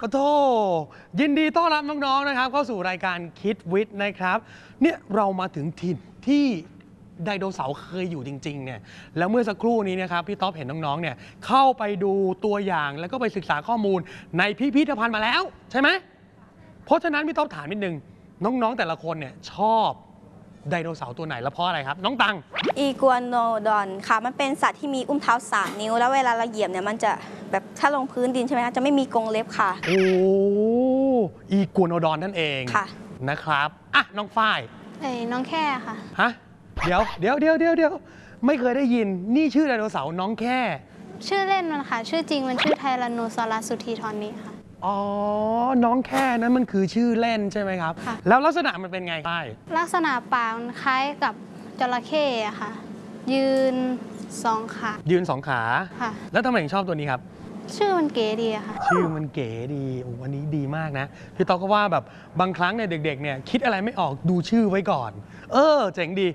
โอ้โธ่ยินดีต้อนรับน้องๆนะครับเข้าสู่รายการคิดวิทย์นะครับเนี่ยเรามาถึงถิ่นที่ไดโนเสาร์เคยอยู่จริงๆเนี่ยแล้วเมื่อสักครู่นี้นะครับพี่ต๊อบเห็นน้องๆเนี่ยเข้าไปดูตัวอย่างแล้วก็ไปศึกษาข้อมูลในพิพิธภัณฑ์มาแล้วใช่ไหมเพราะฉะนั้นพี่ต๊อบถามนิดนึงน้องๆแต่ละคนเนี่ยชอบไดโนเสาร์ตัวไหนและเพราะอะไรครับน้องตังอีกัวโนดอนค่ะมันเป็นสัตว์ที่มีอุ้งเท้า3 นิ้วแล้วเวลาเราเหยียบเนี่ยมันจะแบบถ้าลงพื้นดินใช่ไหมคะจะไม่มีกรงเล็บค่ะโอ้อีกัวโนดอนนั่นเองค่ะนะครับอ่ะน้องฝ้ายน้องแค่ค่ะฮะเดี๋ยวไม่เคยได้ยินนี่ชื่อไดโนเสาร์น้องแค่ชื่อเล่นมันค่ะชื่อจริงมันชื่อไทแรนโนซอรัสสุธีทรนีค่ะอ๋อน้องแค่นั้นมันคือชื่อเล่นใช่ไหมครับค่ะแล้วลักษณะมันเป็นไงป้ายลักษณะปากมันคล้ายกับจระเข้อะค่ะยืน2 ขายืน2 ขาค่ะแล้วทำไมถึงชอบตัวนี้ครับชื่อมันเก๋ดีอะค่ะชื่อมันเก๋ดีโอ้วันนี้ดีมากนะพี่ต๊อกก็ว่าแบบบางครั้งเนี่ยเด็กๆเนี่ยคิดอะไรไม่ออกดูชื่อไว้ก่อนเจ๋งดี